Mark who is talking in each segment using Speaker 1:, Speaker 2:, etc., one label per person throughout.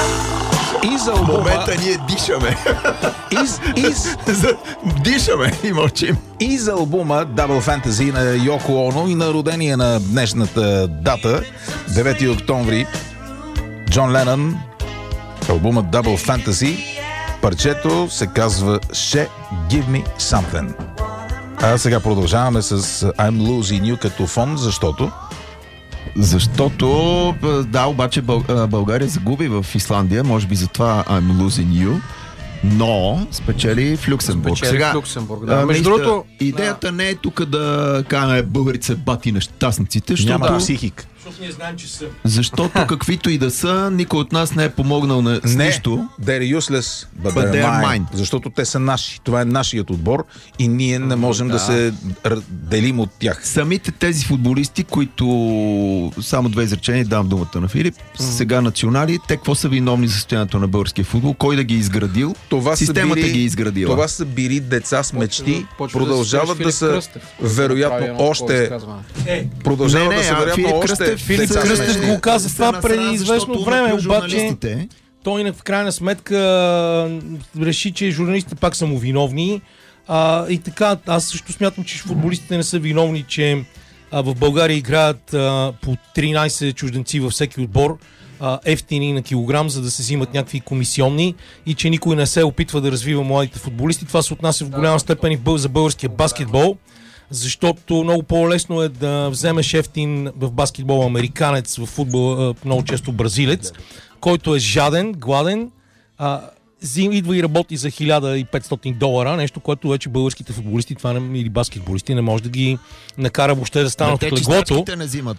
Speaker 1: И за
Speaker 2: В
Speaker 1: албума...
Speaker 2: момента ние дишаме. Дишаме и мълчим.
Speaker 1: И за албума Double Fantasy на Йоко Оно и на родения на днешната дата, 9 октомври, Джон Ленън, албума Double Fantasy, парчето се казва She Give Me Something. А сега продължаваме с I'm Losing You като фон,
Speaker 2: Защото, да, обаче България загуби в Исландия, може би затова I'm losing you, но спечели в Люксембург.
Speaker 3: Сега, в Люксембург, да. Между другото,
Speaker 2: идеята не е тук да кажем българите се бати нещастниците,
Speaker 1: няма психик.
Speaker 3: Защото ние знаем, че са.
Speaker 2: Защото каквито и да са, никой от нас не е помогнал с нищо.
Speaker 1: They're useless, but they're mine. Защото те са наши. Това е нашият отбор и ние не можем да се делим от тях.
Speaker 2: Самите тези футболисти, които, само две изречения, давам думата на Филип, сега национали, те какво са виновни за състоянието на българския футбол? Кой да ги е изградил? Системата ги е изградила.
Speaker 1: Това са били деца с мечти, продължават да са вероятно още... Продължават да са вероятно още...
Speaker 3: Филип Кръстев го каза това преди известно време, обаче той в крайна сметка реши, че журналистите пак са му виновни. И така, аз също смятам, че футболистите не са виновни, че в България играят по 13 чужденци във всеки отбор, ефтини на килограм, за да се взимат някакви комисионни и че никой не се опитва да развива младите футболисти. Това се отнася в голяма степен и за българския баскетбол. Защото много по-лесно е да вземеш ефтин в баскетбол американец, в футбол много често бразилец, който е жаден, гладен, идва и работи за $1500, нещо, което вече българските футболисти или баскетболисти не може да ги накара въобще да станат от леглото.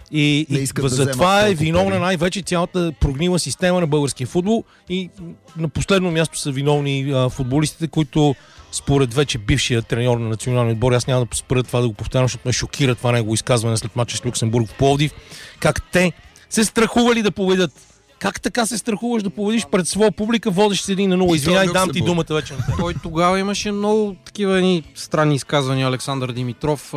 Speaker 3: И затова е виновна най-вече цялата прогнила система на българския футбол и на последно място са виновни футболистите, които според вече бившия треньор на националния отбор, аз няма да спра това да го повтарям, защото ме шокира това негово изказване след мача с Люксембург в Пловдив, как те се страхували да победят. Как така се страхуваш да победиш пред своя публика, водиш се 1-0? Извиняй, дам ти думата вече на теб.
Speaker 4: Той тогава имаше много такива странни изказвания, Александър Димитров,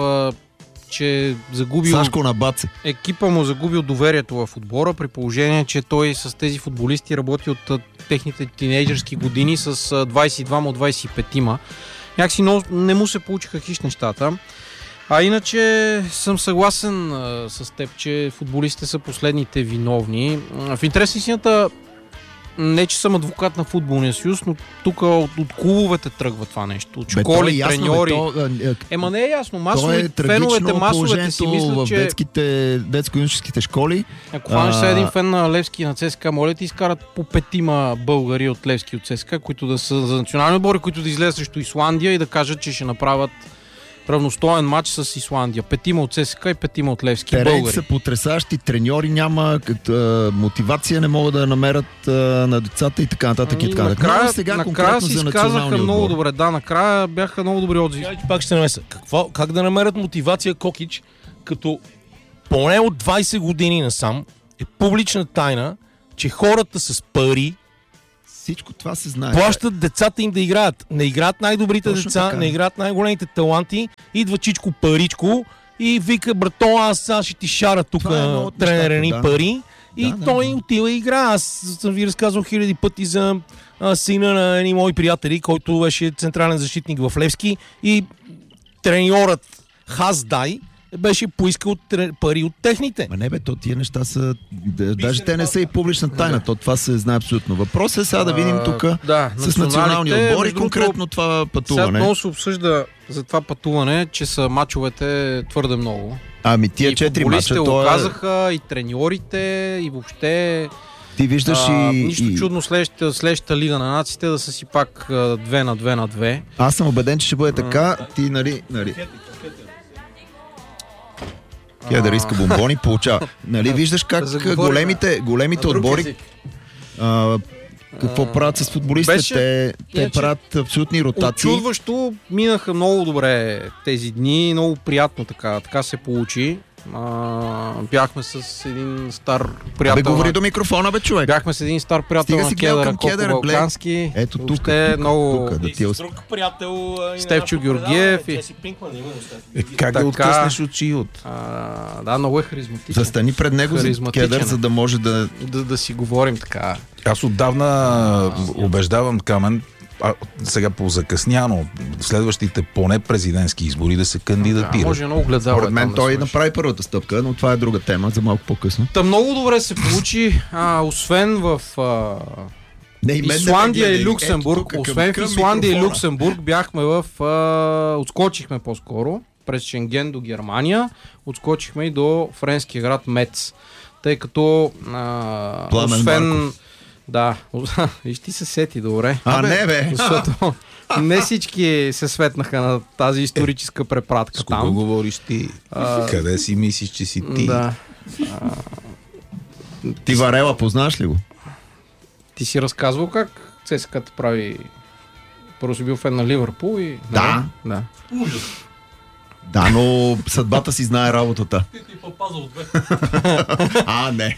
Speaker 4: че загубил...
Speaker 2: Сашко на баце.
Speaker 4: Екипа му загубил доверието в отбора, при положение, че той с тези футболисти работи от техните тинейджърски години с 22 от 25-ма. Някакси не му се получиха хищ нещата. А иначе съм съгласен с теб, че футболистите са последните виновни. В интерес на истината, не че съм адвокат на футболния съюз, но тук от клубовете тръгва това нещо. От школи, треньори. Ема не е ясно. Масови, феновете, масовете си мислят, че...
Speaker 2: в детско-юношеските школи...
Speaker 4: Ако хванеш сега един фен на Левски и на ЦСКА, моля ти изкарат по 5 българи от Левски и от ЦСКА, които да са за национални отбори, които да излезат срещу Исландия и да кажат, че ще направят равностоен матч с Исландия. 5 от ЦСКА и 5 от Левски.
Speaker 2: Терени са потресащи, треньори няма, мотивация не могат да намерят на децата и така нататък.
Speaker 4: Накрая си изказаха много добре. Да, накрая бяха много добри отзиви.
Speaker 3: Пак ще намеса. Как да намерят мотивация Кокич, като поне от 20 години насам е публична тайна, че хората с пари
Speaker 2: всичко това се знае.
Speaker 3: Плащат децата им да играят. Не играят най-добрите
Speaker 2: точно
Speaker 3: деца,
Speaker 2: така.
Speaker 3: Не играят най-големите таланти. Идва Чичко Паричко и вика: брато, аз ще ти шара тук тренерени пари. И той отива и игра. Аз съм ви разказвал хиляди пъти за сина на едни мои приятели, който беше централен защитник в Левски, и треньорът Хаздай беше поискал пари от техните.
Speaker 2: Ма не бе, то тия неща са... Даже те не са и публична тайна. То това се знае абсолютно. Въпросът е сега да видим тук с националния отбор и конкретно това пътуване.
Speaker 4: Сега много се обсъжда за това пътуване, че са мачовете твърде много.
Speaker 2: Ами тия 4 мача...
Speaker 4: И го казаха, и треньорите, и въобще...
Speaker 2: Ти виждаш
Speaker 4: нищо чудно следващата Лига на нациите да са си пак 2 на 2 на 2.
Speaker 2: Аз съм убеден, че ще бъде така. Ти, нали... Тя да риска бомбони, получава. Нали виждаш как големите отбори какво правят с футболистите? Те правят абсолютни ротации.
Speaker 4: Очудващо минаха много добре тези дни, много приятно така се получи. Бяхме с един стар приятел.
Speaker 2: Говори до микрофона, бе, човек.
Speaker 4: Бяхме с един стар приятел на Кедъра, Коко Балкански.
Speaker 2: Ето тук.
Speaker 4: Много...
Speaker 3: И с друг приятел...
Speaker 4: Стефчо Георгиев.
Speaker 3: Джеси Пинкман, именно Стефчо.
Speaker 1: Как да откъснеш очи от...
Speaker 4: Да, много е харизматичен.
Speaker 2: Застани пред него за Кедър, за да може
Speaker 4: да си говорим така.
Speaker 1: Аз отдавна убеждавам Камен, сега по-закъсняно, в следващите поне президентски избори да се кандидатира.
Speaker 4: Може много гледал.
Speaker 2: Според мен той направи първата стъпка, но това е друга тема за малко по-късно.
Speaker 4: Та много добре се получи, освен в Исландия и Люксембург. Освен в Исландия и Люксембург бяхме отскочихме по-скоро през Шенген до Германия, отскочихме и до френския град Мец. Тъй като освен...
Speaker 2: Марков.
Speaker 4: Да, виж ти се сети добре.
Speaker 2: Не бе!
Speaker 4: Защото не всички се светнаха на тази историческа препратка
Speaker 1: с
Speaker 4: там.
Speaker 1: кого говориш ти? Къде си мислиш, че си ти?
Speaker 4: Да.
Speaker 2: Ти Варела, познаш ли го?
Speaker 4: Ти си разказвал как ЦСКА прави... Първо си бил фен на Ливърпул и...
Speaker 2: Да.
Speaker 4: Да.
Speaker 2: Да, но съдбата си знае работата.
Speaker 3: Ти попазал две.
Speaker 2: Не.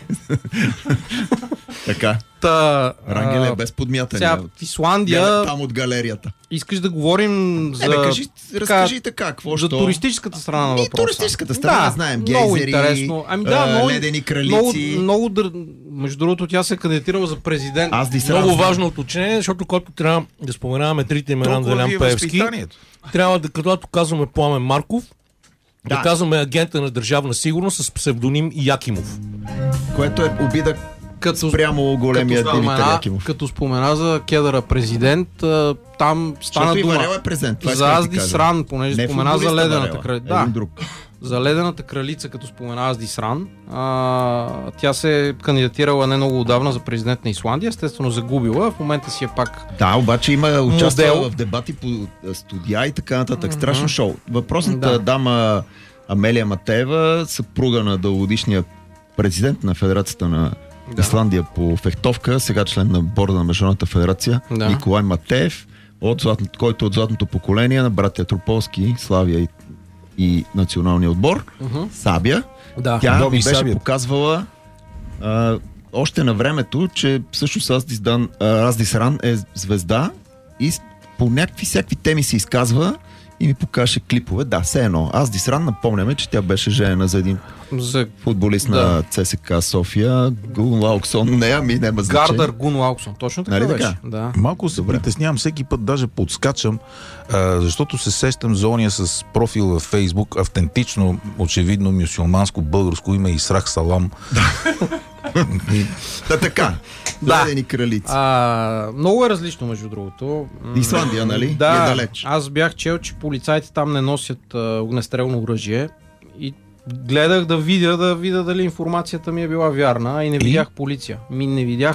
Speaker 2: Така. Рангел е без подмятане.
Speaker 4: Сега в Исландия...
Speaker 2: Там от галерията.
Speaker 4: Искаш да говорим за...
Speaker 2: Разкажи така, какво
Speaker 4: за туристическата страна на въпроса.
Speaker 2: Туристическата страна, знаем.
Speaker 4: Много
Speaker 2: гейзери,
Speaker 4: интересно.
Speaker 2: ледени кралици.
Speaker 4: Между другото, тя се кандидатирала за президент.
Speaker 3: Много важно уточнение, защото когато трябва да споменаваме трите имена на Делян Пеевски, трябва да, когато казваме Пламен Марков, да казваме агента на Държавна сигурност с псевдоним Якимов.
Speaker 2: Което е обида спрямо големия Димитър Якимов.
Speaker 4: Като спомена за Кедъра президент, там стана дума
Speaker 2: е президент,
Speaker 4: за Азди Сран, понеже спомена за ледената кралица.
Speaker 2: Друг.
Speaker 4: За ледената кралица, като спомена Азди Сран, тя се е кандидатирала не много отдавна за президент на Исландия, естествено загубила, в момента си е пак
Speaker 2: Да, обаче има участвала в дебати по студия и така нататък. Страшно шоу. Въпросната дама Амелия Матеева, съпруга на дългогодишния президент на Федерацията на Исландия по фехтовка, сега член на борда на Международната федерация, Николай Матеев, който от златното поколение на братя Трополски, Славия и националния отбор, Сабия. Тя ми беше показвала още на времето, че всъщност Азди Сран е звезда и по някакви всякакви теми се изказва и ми покаже клипове. Да, все едно. Азди Сран, напомняме, че тя беше женена за един футболист на ЦСКА София, Гун Лауксон. Няма значение.
Speaker 4: Гардър Гун Лауксон. Точно така беше. Да.
Speaker 1: Малко се притеснявам, всеки път даже подскачам, защото се сещам за ония с профил във Фейсбук, автентично, очевидно мюсюлманско българско име Исрах Салам.
Speaker 2: Така. Ледени кралици.
Speaker 4: Много е различно, между другото.
Speaker 2: Исландия, нали?
Speaker 4: Да.
Speaker 2: Е далеч.
Speaker 4: Аз бях чел, че полицайите там не носят огнестрелно оръжие и гледах да видя дали информацията ми е била вярна и не видях полиция. Не видях.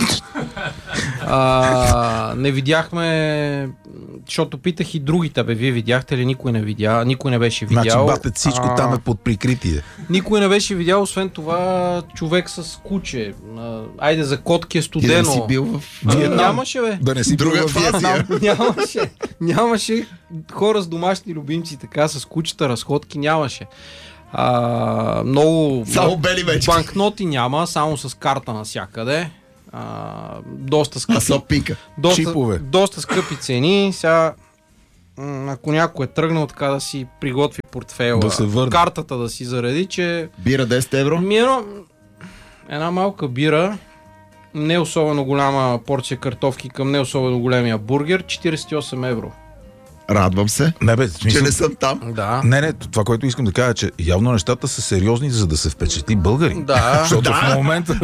Speaker 4: Не видяхме, защото питах и другите, вие видяхте ли? Никой не видя, никой не беше видял.
Speaker 1: Значи батът всичко там е под прикритие.
Speaker 4: Никой не беше видял, освен това човек с куче. Айде за котки е студено.
Speaker 2: Ти да си бил в
Speaker 4: Нямаше, бе.
Speaker 1: Да не си друга
Speaker 4: Нямаше. Нямаше хора с домашни любимци, така с кучета, разходки нямаше. Много
Speaker 2: само бели вече.
Speaker 4: Банкноти няма, само с карта навсякъде. Доста скъпи. Доста скъпи цени. Сега, ако някой е тръгнал така да си приготви портфейла, картата да си зареди, че...
Speaker 2: Бира 10 евро?
Speaker 4: Една малка бира, не особено голяма порция картофки към не особено големия бургер, 48 евро.
Speaker 2: Радвам се, че не съм там.
Speaker 4: Да.
Speaker 1: Не, това, което искам да кажа, че явно нещата са сериозни, за да се впечатли българи.
Speaker 4: Да.
Speaker 1: Защото в момента...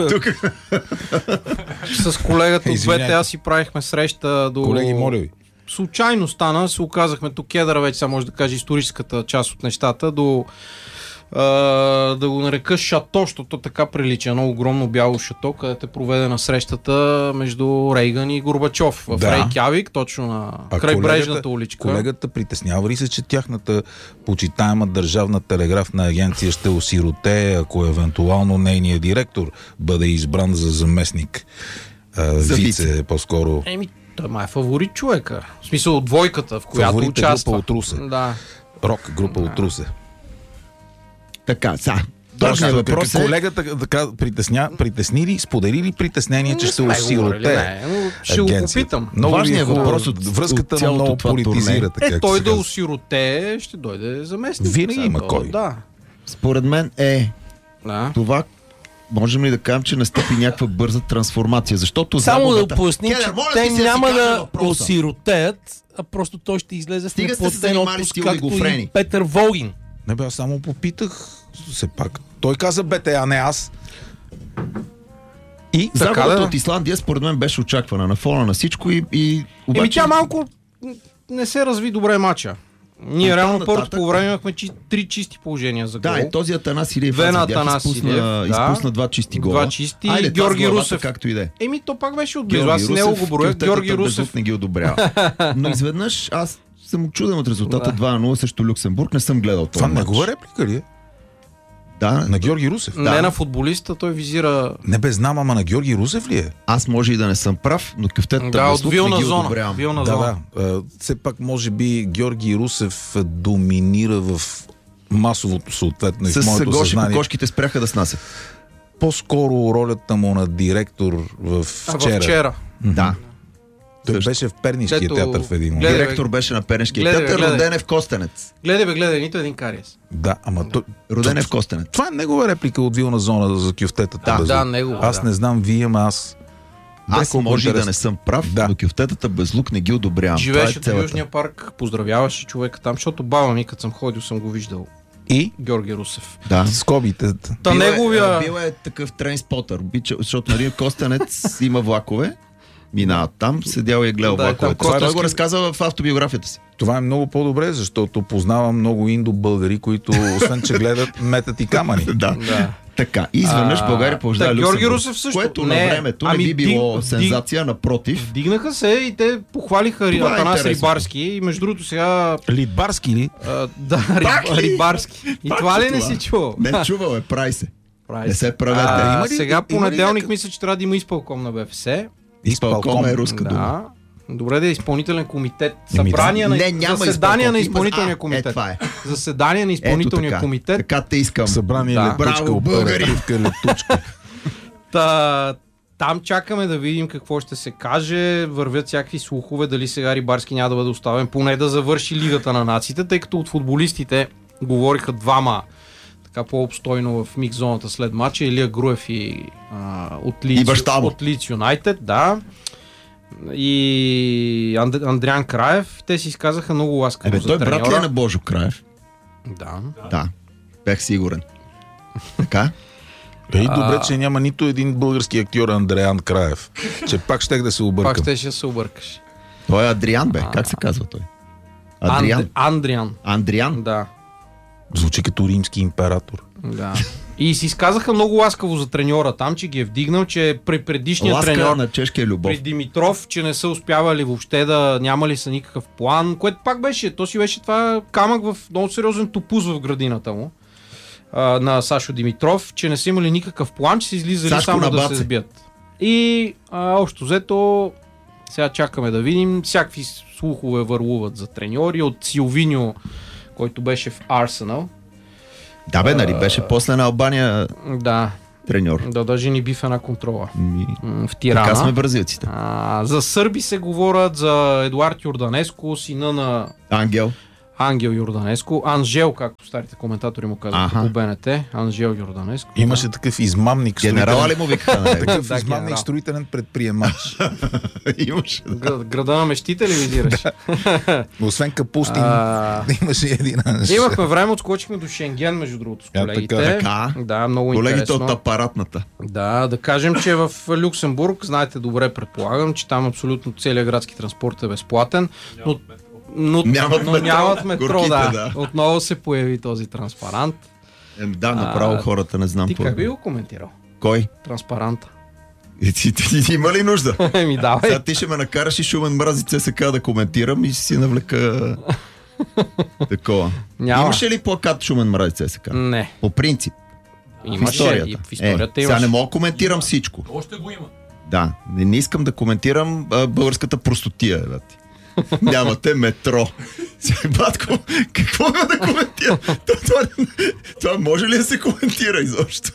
Speaker 4: С колегата от БТА си правихме среща до...
Speaker 1: Колеги, моля ви.
Speaker 4: Случайно стана, се оказахме тук Кедъра, вече сега може да кажа историческата част от нещата, до... да го нарека шато, защото така прилича. Едно огромно бяло шато, където е проведена срещата между Рейган и Горбачов в Рейкявик, точно на крайбрежната уличка.
Speaker 1: Колегата притеснява ли се, че тяхната почитаема държавна телеграфна агенция ще осироте, ако евентуално нейният директор бъде избран за заместник вице, по-скоро?
Speaker 4: Той май е фаворит човека. В смисъл от двойката, в която участва.
Speaker 1: Група от Русе.
Speaker 4: Да.
Speaker 1: Рок група от Русе.
Speaker 2: Така, Точно въпрос е...
Speaker 1: Колегата притесни ли, сподели ли притеснение, че ще осиротее?
Speaker 4: Ще го попитам.
Speaker 2: Важният въпрос от
Speaker 1: връзката му много политизира.
Speaker 4: Той да осиротее, ще дойде заместник.
Speaker 1: Винаги има кой.
Speaker 4: Да.
Speaker 2: Според мен това можем ли да кажем, че настъпи някаква бърза трансформация? Защото
Speaker 3: само да поясним, че те няма да осиротеят, а просто той ще излезе в неплатен отпуск, както и Петър Волгин.
Speaker 1: Не бе, аз само попитах. Все пак. Той каза БТ, а не аз.
Speaker 2: И загубата от Исландия според мен беше очаквана на фона на всичко и обаче...
Speaker 4: тя малко не се разви добре матча. Ние реално първото по време имахме 3 чисти положения за гол.
Speaker 2: Да, и този Атанас Илиев изпусна 2 чисти гола.
Speaker 4: 2 чисти и Георги Русев.
Speaker 2: Както и да е.
Speaker 4: То пак беше отблизо. Аз него го броя. Георги Русев
Speaker 2: не ги одобрява. Но изведнъж аз съм чуден от резултата 2-0 срещу Люксембург. Не съм гледал това.
Speaker 1: Това негова реплика ли е?
Speaker 2: Да.
Speaker 1: На Георги Русев?
Speaker 4: Не на футболиста, той визира...
Speaker 1: Не бе, знам, ама на Георги Русев ли е?
Speaker 2: Аз може и да не съм прав, но къвтетата
Speaker 4: от Вилна зона.
Speaker 1: Да. Все пак може би Георги Русев доминира в масовото съответно и в моето съзнание.
Speaker 2: С кошките спряха да снасят.
Speaker 1: По-скоро ролята му на директор в вчера.
Speaker 2: Да.
Speaker 1: Той беше в Пернишкия театър в един момент.
Speaker 2: Директор беше на Пернишкия театър, роден е в Костенец.
Speaker 4: Гледай, нито един кариес.
Speaker 1: Да, ама той...
Speaker 2: Роден е в Костенец.
Speaker 1: Това е негова реплика от Вилна зона за кюфтетата.
Speaker 4: Да, негова.
Speaker 1: Аз не знам вие, ама
Speaker 2: аз може да не съм прав, но кюфтетата без лук не ги одобрявам.
Speaker 4: Живееше в Южния парк, поздравяваше човека там, защото баба ми, като съм ходил, съм го виждал.
Speaker 1: И?
Speaker 4: Георги Русев.
Speaker 1: Да. Скобите.
Speaker 2: Бил е такъв трейнспотър, защото на Костенец има влакове. Минават там, седял и е гледал влаковете. Той го разказва в автобиографията си.
Speaker 1: Това е много по-добре, защото познавам много индо-българи, които освен, че гледат, метат и камъни.
Speaker 2: Да. Така, изведнъж България побеждава Люксембург, което на времето не би било сензация, напротив.
Speaker 4: Вдигнаха се и те похвалиха Атанас Рибарски и между другото сега...
Speaker 1: Либарски ли?
Speaker 4: Да, Рибарски. И това ли не си чувал?
Speaker 2: Не чувал прави се. Не се правете.
Speaker 4: Сега понеделник мисля, че трябва да има изпълком на БФС.
Speaker 2: Изпълком е руска дума.
Speaker 4: Добре да е изпълнителен комитет. Събрание на заседание на изпълнителния комитет. Заседание на изпълнителния комитет.
Speaker 2: Така те искам.
Speaker 1: Събрание летучка, оперативка летучка.
Speaker 4: Там чакаме да видим какво ще се каже. Вървят всякакви слухове, дали сега Рибарски няма да бъде оставен, поне да завърши Лигата на нациите, тъй като от футболистите говориха двама така по-обстойно в микс зоната след матча. Илия Груев и от Лидс Юнайтед, да. И Андриан Краев. Те си изказаха много ласкаво за треньора.
Speaker 2: Той брат ли е на Божо Краев?
Speaker 4: Да.
Speaker 2: Бях сигурен. Така?
Speaker 1: Добре, че няма нито един български актьор Андриан Краев. Че пак щех да се объркам.
Speaker 4: Пак ще се объркаш.
Speaker 2: Той е Адриан, бе. Как се казва той?
Speaker 4: Андриан? Да.
Speaker 1: Звучи като римски император.
Speaker 4: Да. И си изказаха много ласкаво за треньора там, че ги е вдигнал, че при предишния треньор
Speaker 2: на чешкия любов.
Speaker 4: При Димитров, че не са успявали въобще да нямали са никакъв план, което пак беше, то си беше това камък в много сериозен топуз в градината му на Сашо Димитров, че не са имали никакъв план, че са излизали Сашко само да се сбият. И общо взето сега чакаме да видим, всякакви слухове върлуват за треньори от Силвиньо, който беше в Арсенал.
Speaker 2: Да бе, нали беше после на Албания треньор.
Speaker 4: Да, даже ни би в една контрола. В Тирана.
Speaker 2: Така сме бразилците.
Speaker 4: За сърби се говорят, за Едуард Йорданеско, сина на Ангел Йорданеско. Анжел, както старите коментатори му казват по БНТ. Анжел Йорданеско.
Speaker 1: Имаше такъв измамник.
Speaker 2: Генерала ли му викаха?
Speaker 1: Такъв измамник строителен предприемач.
Speaker 2: Имаше.
Speaker 4: Града на мечтите ли визираш?
Speaker 1: Освен Капустин, имаше един Анжел.
Speaker 4: Имахме време, отскочихме до Шенген, между другото, с колегите. Да, много интересно.
Speaker 2: Колегите от апаратната.
Speaker 4: Да кажем, че в Люксембург, знаете добре, предполагам, че там абсолютно целият градски транспорт е безплатен, но нямат метро, да. Отново се появи този транспарант.
Speaker 2: Да, направо хората не знам.
Speaker 4: Ти как би го коментирал?
Speaker 2: Кой?
Speaker 4: Транспаранта.
Speaker 2: Ти има ли нужда?
Speaker 4: Давай.
Speaker 2: Сега ти ще ме накараш и Шумен мрази ЦСКА да коментирам и си навлека такова. Имаше ли плакат Шумен мрази ЦСКА?
Speaker 4: Не.
Speaker 2: По принцип.
Speaker 4: Имаше. В историята имаше.
Speaker 2: Сега не мога да коментирам всичко.
Speaker 5: Още го има.
Speaker 2: Да, не искам да коментирам българската простотия. Нямате метро. Батко, какво има да коментира? Това може ли да се коментира изобщо?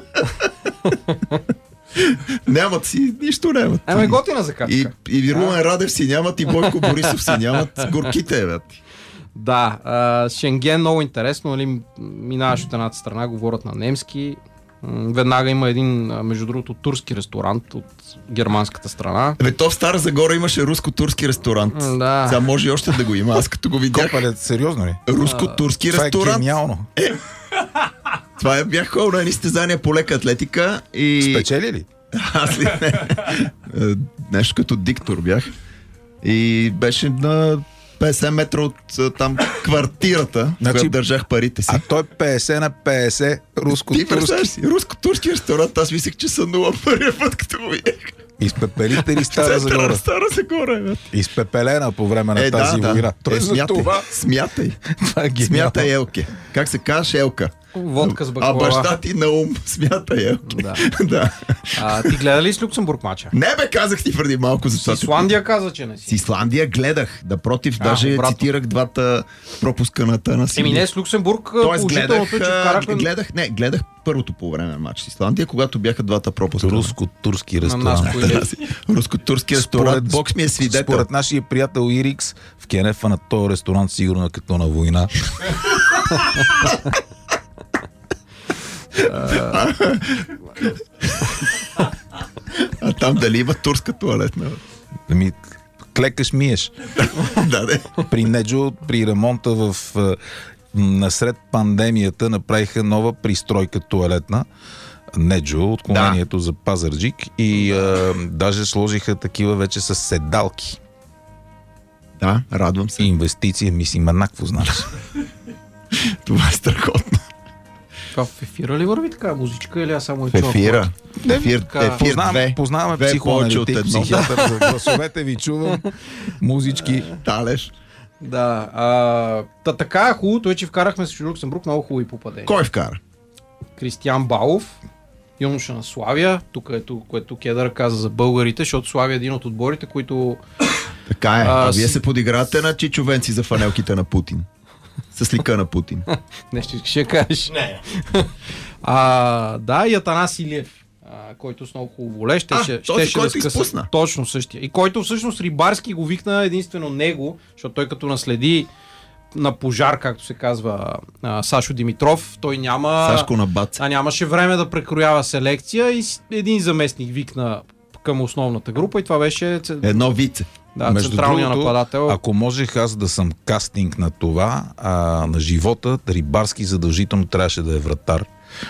Speaker 2: Нямат си, нищо нямат.
Speaker 4: Ама готина закачка.
Speaker 2: И Румен Радев си нямат, и Бойко Борисов си нямат. Горките, бе.
Speaker 4: Да, Шенген много интересно, нали, минаваш от едната страна, говорят на немски. Веднага има един, между другото, турски ресторант от германската страна.
Speaker 2: То в Стара Загора имаше руско-турски ресторант.
Speaker 4: Да.
Speaker 2: Сега може и още да го има. Аз като го видях.
Speaker 1: Копале, сериозно ли?
Speaker 2: Руско-турски ресторант.
Speaker 1: Това е гениално.
Speaker 2: Това бях ходил на едни състезания по лека атлетика и...
Speaker 1: Спечели ли?
Speaker 2: Аз ли не? Нещо като диктор бях. И беше на 50 метра от там квартирата, в която държах парите си.
Speaker 1: А той 50 на 50 руско-турски.
Speaker 2: Руско-турски ресторант, аз мислех, че сънувам първия път, като го видях.
Speaker 1: Изпепелите ли Стара Загора?
Speaker 2: Стара Загора, бе.
Speaker 1: Изпепелена по време на тази война.
Speaker 2: Смятай. Смятай, Елке. Как се казваш, Елка?
Speaker 4: Водка с баклава.
Speaker 2: А баща ти на ум смятай, Елке.
Speaker 4: Да. Ти гледа ли с Люксембург мача?
Speaker 2: Не бе, казах ти преди малко.
Speaker 4: С Исландия каза, че не си.
Speaker 2: С Исландия гледах. Напротив, даже цитирах двата пропуска на тъна си.
Speaker 4: Не, с Люксембург положителното, че вкарахме...
Speaker 2: Гледах първото по време на матч с Исландия, когато бяха двата пропуска.
Speaker 1: Руско-турски ресторант.
Speaker 2: Руско-турски ресторант. Бокс ми е свидетел.
Speaker 1: Според нашия приятел Ирикс, в Кенефа на този ресторант сигурно като на война.
Speaker 2: А там дали има турска туалетна?
Speaker 1: Клекаш, миеш.
Speaker 2: Да.
Speaker 1: При Неджо, при ремонта насред пандемията направиха нова пристройка туалетна. Неджо, отклонението за Пазарджик, и даже сложиха такива вече с седалки.
Speaker 2: Да, радвам се.
Speaker 1: Инвестиция, мислим, еднакво значи.
Speaker 2: Това е страхотно.
Speaker 4: Това в ефира ли върви така музичка или аз само
Speaker 2: в ефира? Ефир
Speaker 1: познаваме психоаналитик, психиатър, за гласовете ви чувам, музички.
Speaker 2: Талеш.
Speaker 4: Да. Така хубавото е, че вкарахме с Люксембург много хубави попадения.
Speaker 2: Кой вкара?
Speaker 4: Кристиан Балов, юноша на Славия, което Кедър каза за българите, защото Славия е един от отборите, които... Така
Speaker 2: е, вие се подигравате на чичовенци за фанелките на Путин. С лика на Путин.
Speaker 4: Нещо ще кажеш.
Speaker 3: Не.
Speaker 4: Да, и Атанас Илиев, който с много хубаво воле щеше да скъса. Точно същия. И който всъщност Рибарски го викна единствено него, защото той като наследи на пожар, както се казва, Сашо Димитров, той нямаше време да прекроява селекция и един заместник викна към основната група и това беше...
Speaker 2: Едно вице.
Speaker 4: Да, централния нападател.
Speaker 1: Ако можех аз да съм кастинг на това, на живота, Рибарски задължително трябваше да е вратар.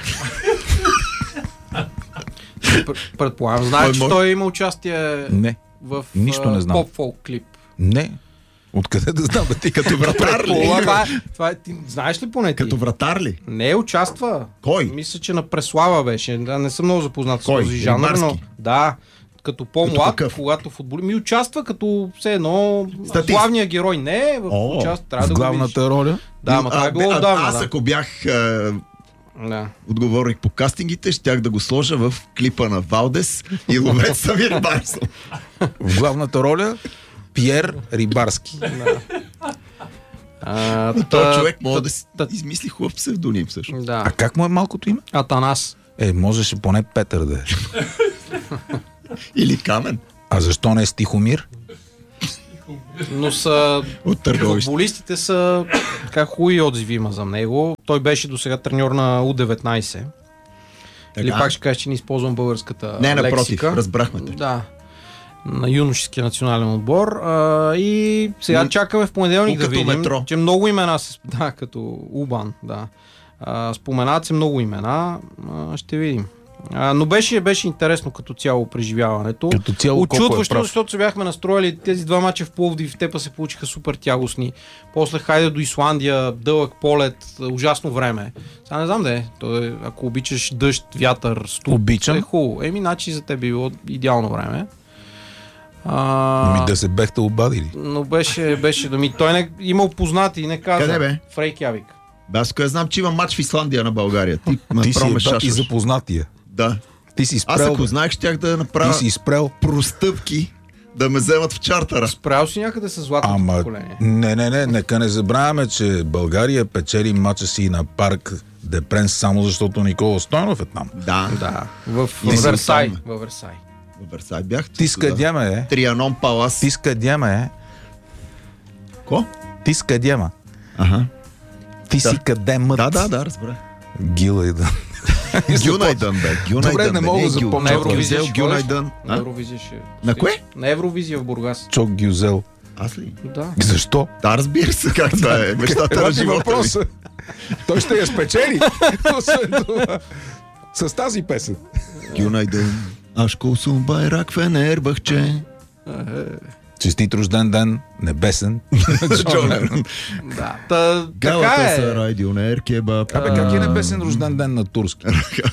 Speaker 4: Предполагам. Знаеш, че той има участие в поп-фолк клип.
Speaker 1: Не. Откъде да знам, ти като вратар ли?
Speaker 4: Ти знаеш ли поне ти?
Speaker 2: Като вратар ли?
Speaker 4: Не, участва.
Speaker 2: Кой?
Speaker 4: Мисля, че на Преслава беше. Не съм много запознат с този жанр, но... Да. Като по-млад, когато футболист участва като все едно главният герой. Не, трябва да
Speaker 1: главната роля.
Speaker 4: Да, това е било отдавна.
Speaker 2: Аз ако бях отговорник по кастингите, щях да го сложа в клипа на Валдес и ловец Самир Барсов.
Speaker 1: В главната роля Пиер Рибарски.
Speaker 2: Този човек може да измисли хубав псевдоним също.
Speaker 1: А как му е малкото име?
Speaker 4: Атанас.
Speaker 1: Можеше поне Петър да е.
Speaker 2: Или Камен.
Speaker 1: А защо не е Стихомир?
Speaker 4: Но футболистите са хубави отзиви има за него. Той беше до сега треньор на U19. Или пак ще кажеш, че не използвам българската лексика.
Speaker 2: Не, напротив, разбрахме те.
Speaker 4: Да. На юношеския национален отбор. И сега чакаме в понеделник да видим, метро. Че много имена като Убан, да. Споменават се много имена. Ще видим. Но беше интересно като цяло преживяването.
Speaker 1: Като цяло
Speaker 4: очудващо, защото се бяхме настроили тези два мача в Пловдив, в Тепа се получиха супер тягостни. После хайде до Исландия, дълъг полет, ужасно време. Сега не знам ако обичаш дъжд, вятър, студ,
Speaker 1: обичам.
Speaker 4: Е хубаво. Значи за теб било идеално време.
Speaker 1: Да се бехте обадили.
Speaker 4: Но беше той не имал познати и не каза.
Speaker 2: Къде бе?
Speaker 4: В Рейкявик.
Speaker 2: Аз знам, че има матч в Исландия на България. Ти
Speaker 1: си запознатия.
Speaker 2: Да.
Speaker 1: Ти си спрел.
Speaker 2: Аз ако знаех, щях да направя
Speaker 1: простъпки
Speaker 2: да ме вземат в чартера.
Speaker 4: Справил си някъде с златното поколение.
Speaker 1: Не, нека не забравяме, че България печели мача си на парк Де Пренс само защото Никола Стойнов е там.
Speaker 4: Да. В Версай.
Speaker 2: В Версай бях.
Speaker 1: Ти скъдяме,
Speaker 2: Трианон Палас.
Speaker 1: Ти скъдяме,
Speaker 2: Ко?
Speaker 1: Ти скъдяма.
Speaker 2: Ага.
Speaker 1: Ти си къдемът.
Speaker 2: Да, разбира.
Speaker 1: Гюнайдън.
Speaker 2: Гюнайдън, бе.
Speaker 1: Добре, не мога да запомня.
Speaker 4: Гюнайдън. На Евровизия ще...
Speaker 2: На кое?
Speaker 4: На Евровизия в Бургас.
Speaker 1: Чок Гюзел.
Speaker 2: Аз ли?
Speaker 4: Да.
Speaker 1: Защо?
Speaker 2: Да, разбира се как това е. Мечтата на живота ми.
Speaker 1: Той ще я спечели. С тази песен.
Speaker 2: Гюнайдън. Ашко сум байрак Фенербахче.
Speaker 1: Честит рожден ден, небесен.
Speaker 4: Да.
Speaker 2: Галата са райдионер кебаб.
Speaker 1: Абе, как е небесен рожден ден на турски?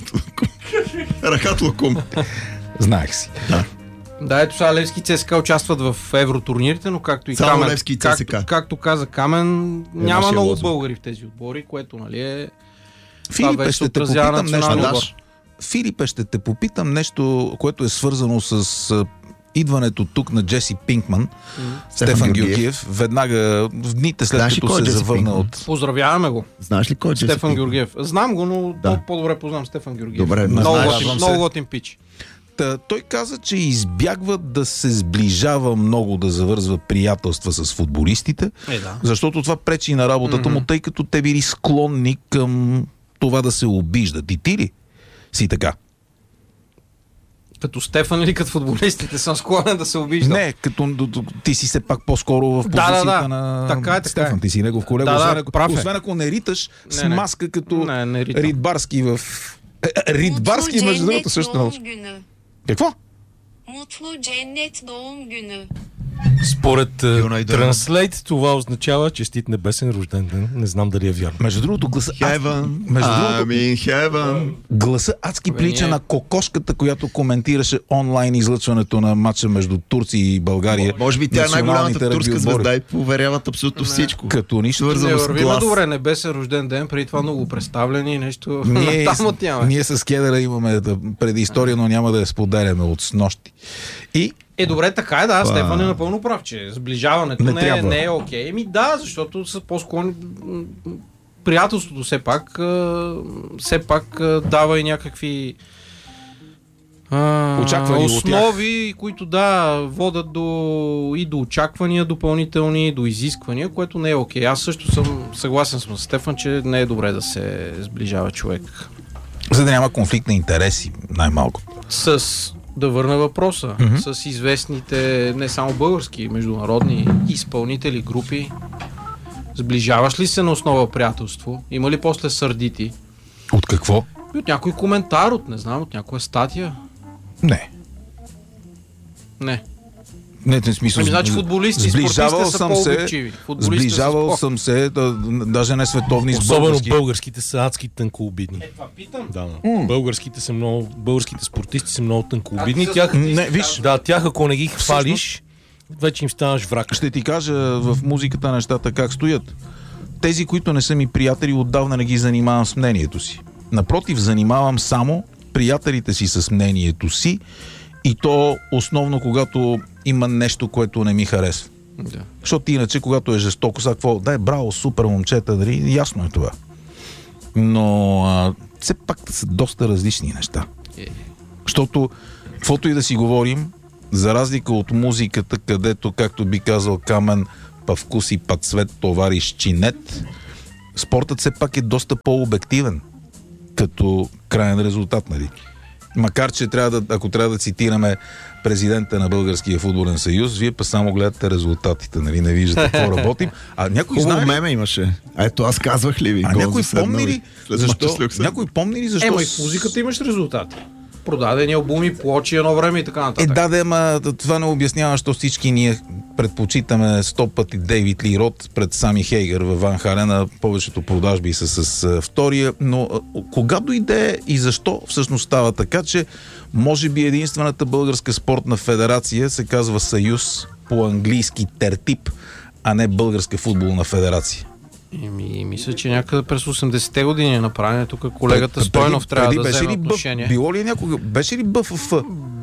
Speaker 2: Рахат лукум.
Speaker 1: Знаех си.
Speaker 4: Да, ето сега Левски и ЦСКА участват в евротурнирите, но както и
Speaker 2: само
Speaker 4: Камен,
Speaker 2: Левски и ЦСКА.
Speaker 4: както каза Камен, няма много българи в тези отбори, което нали е...
Speaker 1: Филипе, ще те попитам нещо. Филипе, ще те попитам нещо, което е свързано с идването тук на Джеси Пинкман, Стефан Георгиев, веднага в дните след като се завърна от...
Speaker 4: Поздравяваме го.
Speaker 2: Знаеш ли кой е Джеси
Speaker 4: Стефан Георгиев? Знам го, но по-добре познавам Стефан Георгиев.
Speaker 2: Добре,
Speaker 4: много готин пич.
Speaker 1: Той каза, че избягва да се сближава много, да завързва приятелства с футболистите, защото това пречи на работата му, тъй като те били склонни към това да се обиждат. И ти ли си така?
Speaker 4: Като Стефан или като футболистите съм склонен да се обиждам?
Speaker 1: Не, като ти си все пак по-скоро в позицията на
Speaker 4: така
Speaker 1: Стефан. Ти си негов колега. Освен ако не риташ с маска като Ридбарски в... Ридбарски, между другото, също научи. Какво?
Speaker 5: Mutlu cennet doğum günü.
Speaker 3: Според Translate това означава честит небесен рожден ден. Не знам дали е вярно.
Speaker 1: Между другото, гласа адски прилича на кокошката, която коментираше онлайн излъчването на матча между Турция и България.
Speaker 2: Може би тя е най-голямата турска звезда и поверяват абсолютно всичко.
Speaker 1: Като нищо
Speaker 4: свързано с глас. Добре, небесен рожден ден, преди това много представлени и нещо.
Speaker 1: Ние с Кедъра имаме предистория, но няма да я споделяме от снощи.
Speaker 4: Добре, така е, да, Стефан е напълно прав, че сближаването не е окей. Защото са по-склонни. Приятелството все пак дава и някакви основи, които водят и до очаквания допълнителни, до изисквания, което не е окей. Аз също съм съгласен с Стефан, че не е добре да се сближава човек.
Speaker 1: За да няма конфликт на интереси, най-малко.
Speaker 4: Да върна въпроса. С известните, не само български, международни изпълнители, групи. Сближаваш ли се на основа приятелство? Има ли после сърдити?
Speaker 1: От какво?
Speaker 4: От някой коментар, от някоя статия?
Speaker 1: Не. Не, в смисъл.
Speaker 4: Значи футболисти, спортисти са по-обичиви.
Speaker 1: Сближавал съм се, даже не световни с
Speaker 3: български. Особено българските са адски тънкообидни.
Speaker 4: Това питам.
Speaker 3: Да. Българските спортисти са много тънкообидни. Тях ако не ги хвалиш, вече им ставаш враг.
Speaker 1: Ще ти кажа в музиката нещата как стоят. Тези, които не са ми приятели, отдавна не ги занимавам с мнението си. Напротив, занимавам само приятелите си с мнението си, и то основно когато има нещо, което не ми харесва. Да. Защото иначе, когато е жестоко, браво, супер момчета, дали, ясно е това. Но все пак са доста различни неща. Защото, каквото и да си говорим, за разлика от музиката, където, както би казал Камен, па вкус и па цвет товариш чинет, спортът все пак е доста по-обективен като краен резултат, нали? Макар, че ако трябва да цитираме президента на Българския футболен съюз, вие па само гледате резултатите, нали? Не виждате какво работим. А някой знае...
Speaker 2: меме имаше. Ето аз казвах ли ви?
Speaker 1: Някой помни ли защо...
Speaker 4: И в музиката имаш резултати. Продадени албуми, плочи едно време и така нататък.
Speaker 1: Това не обяснява, защо всички ние предпочитаме 100 пъти Дейвид Ли Рот пред Сами Хейгър във Ван Халена. Повечето продажби са с втория, но кога дойде и защо всъщност става така, че може би единствената българска спортна федерация се казва Съюз по-английски Тертип, а не Българска футболна федерация?
Speaker 4: Мисля, че някъде през 80-те години е направено. Тук колегата Стойнов трябва да вземе отношение.
Speaker 1: Било ли някога? Беше ли БФФ?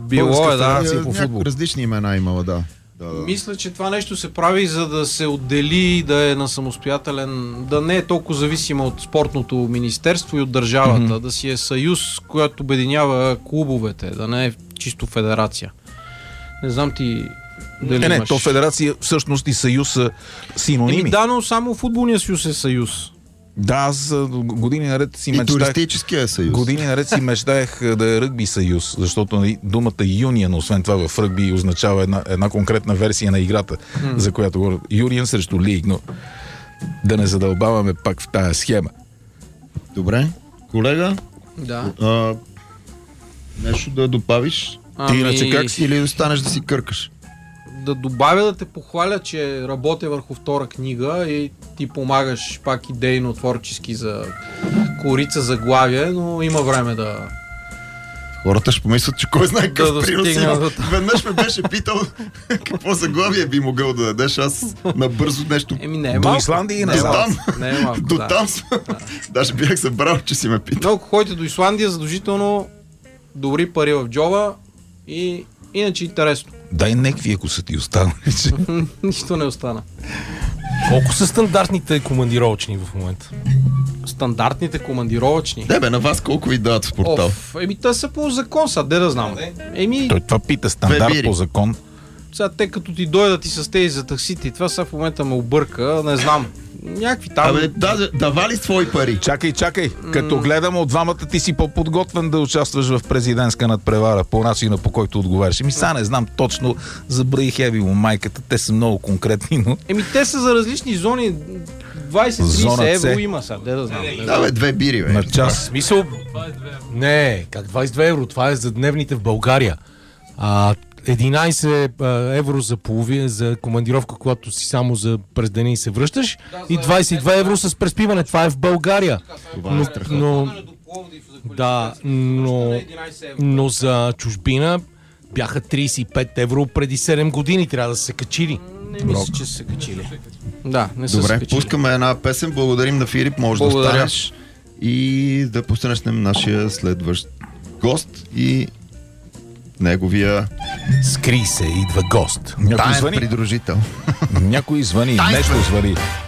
Speaker 4: Било е, да.
Speaker 2: По футбол. Различни имена имала, да.
Speaker 4: Мисля, че това нещо се прави, за да се отдели, да е на самостоятелен, да не е толкова зависимо от спортното министерство и от държавата, да си е съюз, който обединява клубовете, да не е чисто федерация. Не знам ти дали имаш...
Speaker 1: то федерация всъщност и съюз са синоними.
Speaker 4: Да, но само футболния съюз е съюз.
Speaker 1: Да, аз години наред си мечтаех...
Speaker 2: туристическия съюз.
Speaker 1: Години наред си мечтаех да е ръгби съюз, защото думата юнион, освен това в ръгби, означава една конкретна версия на играта, за която говоря. Юнион срещу лиг, но да не задълбаваме пак в тая схема.
Speaker 2: Добре. Колега?
Speaker 4: Да.
Speaker 2: Нещо да добавиш? Ти иначе как си или останеш да си къркаш?
Speaker 4: Да добавя да те похваля, че работя върху втора книга и ти помагаш пак идейно, творчески за корица заглавие, но има време да...
Speaker 2: Хората ще помислят, че кой знае какъв принос има. Веднъж ме беше питал какво заглавие би могъл да дадеш, аз набързо нещо...
Speaker 4: не е
Speaker 1: до Исландия и назад.
Speaker 2: До там съм. Даже бях събрал, че си ме питал.
Speaker 4: Но ако ходите до Исландия, задължително добри пари в джоба и иначе интересно.
Speaker 1: Дай некви, ако са ти останали.
Speaker 4: Нищо не остана.
Speaker 3: Колко са стандартните командировъчни в момента?
Speaker 4: Стандартните командировъчни?
Speaker 2: На вас колко ви дадат в портал?
Speaker 4: Те са по закон, сега де да знам.
Speaker 1: Той това пита, стандарт по закон.
Speaker 4: Сега те като ти дойдат и с тези за таксите и това сега в момента ме обърка, не знам. Някакви там...
Speaker 2: давали свои пари.
Speaker 1: Чакай. Като гледам от двамата, ти си по-подготвен да участваш в президентска надпревара по начина, по който отговаряш. Сега не знам точно, забравих майката, те са много конкретни, но...
Speaker 4: те са за различни зони. 20-30 евро има сега, да знам.
Speaker 2: Две бири,
Speaker 1: на час.
Speaker 3: Смисъл... Не, как 22 евро? Това е за дневните в България. 11 евро за половина за командировка, когато си само за през деня и се връщаш, и 22 евро с преспиване. Това е в България. Но за чужбина бяха 35 евро преди 7 години. Трябва да се качили.
Speaker 4: Не мисля, че са се качили. Да, не са се
Speaker 2: качили.
Speaker 4: Добре,
Speaker 2: пускаме една песен. Благодарим на Филип. Може да останеш и да посрещнем нашия следващ гост и неговия...
Speaker 3: Скри се, идва гост.
Speaker 2: Таен придружител.
Speaker 1: Някой звъни, нещо звъни.